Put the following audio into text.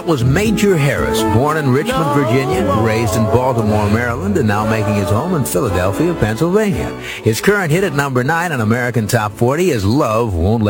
That was Major Harris, born in Richmond, Virginia, raised in Baltimore, Maryland, and now making his home in Philadelphia, Pennsylvania. His current hit at number 9 on American Top 40 is Love Won't